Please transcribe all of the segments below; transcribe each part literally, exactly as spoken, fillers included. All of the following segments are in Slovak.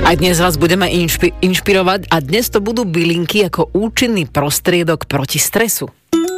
A dnes vás budeme inšpi- inšpirovať a dnes to budú bylinky ako účinný prostriedok proti stresu.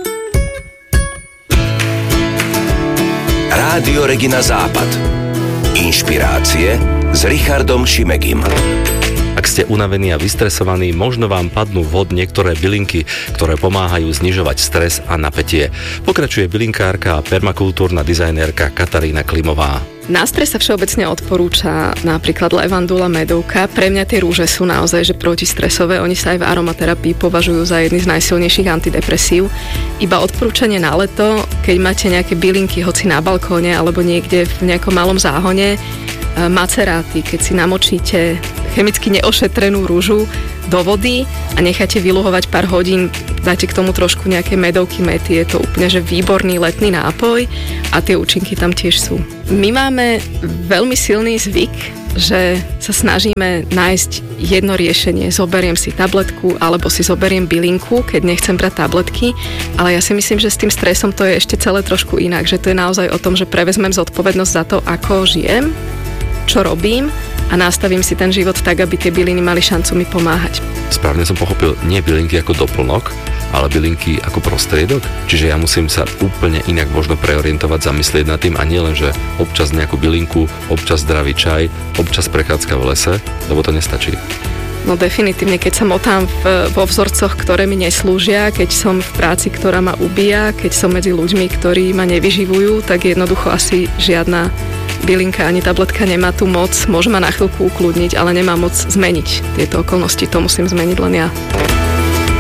Rádio Regina Západ. Inšpirácie s Richardom Šimegim. Ak ste unavení a vystresovaní, možno vám padnú vhod niektoré bylinky, ktoré pomáhajú znižovať stres a napätie. Pokračuje bylinkárka a permakultúrna dizajnérka Katarína Klimová. Na stres sa všeobecne odporúča napríklad levandula, medovka. Pre mňa tie rúže sú naozaj že protistresové. Oni sa aj v aromaterapii považujú za jedny z najsilnejších antidepresív. Iba odporúčanie na leto, keď máte nejaké bylinky hoci na balkóne alebo niekde v nejakom malom záhone, maceráty, keď si namočíte chemicky neošetrenú rúžu do vody a necháte vyluhovať pár hodín, dáte k tomu trošku nejaké medovky, mety, je to úplne že výborný letný nápoj a tie účinky tam tiež sú. My máme veľmi silný zvyk, že sa snažíme nájsť jedno riešenie. Zoberiem si tabletku alebo si zoberiem bylinku, keď nechcem brať tabletky, ale ja si myslím, že s tým stresom to je ešte celé trošku inak, že to je naozaj o tom, že prevezmem zodpovednosť za to, ako žijem, čo robím a nastavím si ten život tak, aby tie byliny mali šancu mi pomáhať. Správne som pochopil, nie bylinky ako doplnok, ale bylinky ako prostriedok? Čiže ja musím sa úplne inak možno preorientovať, zamyslieť nad tým a nie len, že občas nejakú bylinku, občas zdravý čaj, občas prechádzka v lese, lebo to nestačí. No definitívne, keď sa motám v, vo vzorcoch, ktoré mi neslúžia, keď som v práci, ktorá ma ubíja, keď som medzi ľuďmi, ktorí ma nevyživujú, tak jednoducho asi žiadna bylinka ani tabletka nemá tú moc, môže ma na chvíľku ukludniť, ale nemá moc zmeniť tieto okolnosti, to musím zmeniť len ja.